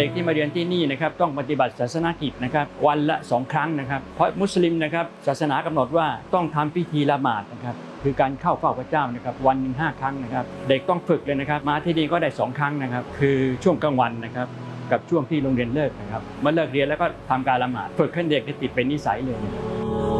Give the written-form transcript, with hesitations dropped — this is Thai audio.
เด็กที่มาเรียนที่นี่นะครับต้องปฏิบัติศาสนกิจนะครับวันละ2 ครั้งนะครับเพราะมุสลิมนะครับศาสนากำหนดว่าต้องทำพิธีละหมาดนะครับคือการเข้าเฝ้าพระเจ้านะครับวันหนึ่ง5 ครั้งนะครับเด็กต้องฝึกเลยนะครับมาที่นี่ก็ได้2 ครั้งนะครับคือช่วงกลางวันนะครับกับช่วงที่โรงเรียนเลิกนะครับเมื่อเลิกเรียนแล้วก็ทำการละหมาดฝึกให้เด็กติดเป็นนิสัยเลย